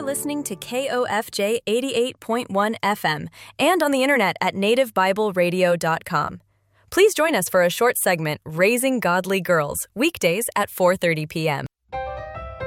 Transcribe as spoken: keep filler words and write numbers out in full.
for listening to K O F J eighty-eight point one F M and on the internet at native bible radio dot com. Please join us for a short segment, Raising Godly Girls, weekdays at four thirty p.m.